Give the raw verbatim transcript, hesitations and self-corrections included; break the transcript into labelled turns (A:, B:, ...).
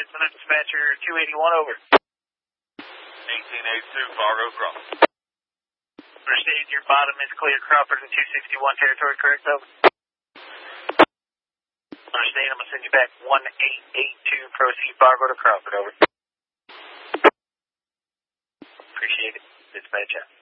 A: Lieutenant Dispatcher two eighty-one, over.
B: eighteen eighty-two, Fargo Cross.
A: Understand your bottom is clear, Crawford in two sixty-one territory, correct, over? Understand, I'm going to send you back one eight eight two, proceed Fargo to Crawford, over. Appreciate it. Dispatch out.